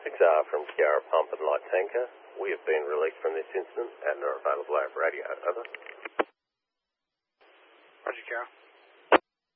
6R from Kiara Pump and Light Tanker. We have been released from this incident and are available over radio. Over. Roger, Kiara.